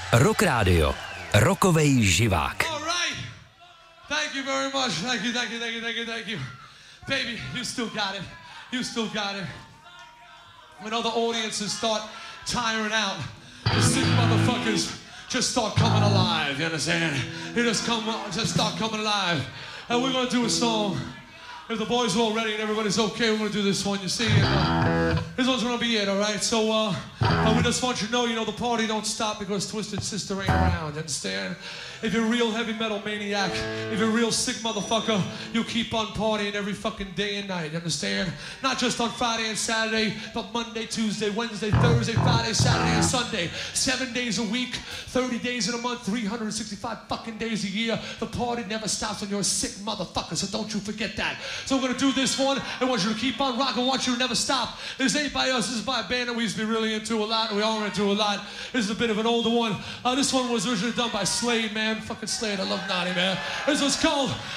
Rock Radio. Rockovej živák. All right. Thank you very much. Thank you. Baby, you still got it. You still got it. When other audiences start tiring out, the sick motherfuckers just start coming alive, you understand? They just start coming alive. And we're gonna do a song. If the boys are all ready and everybody's okay, we're gonna do this one, you see? This one's gonna be it, all right? So, we just want you to know, the party don't stop because Twisted Sister ain't around, you understand? If you're a real heavy metal maniac, if you're a real sick motherfucker, you keep on partying every fucking day and night, you understand? Not just on Friday and Saturday, but Monday, Tuesday, Wednesday, Thursday, Friday, Saturday, and Sunday. 7 days a week, 30 days in a month, 365 fucking days a year. The party never stops when you're a sick motherfucker, so don't you forget that. So we're gonna do this one. I want you to keep on rocking. I want you to never stop. This ain't by us. This is by a band that we used to be really into a lot. We are into a lot. This is a bit of an older one. This one was originally done by Slade, man. Fucking Slade. I love Naughty, man. This one's called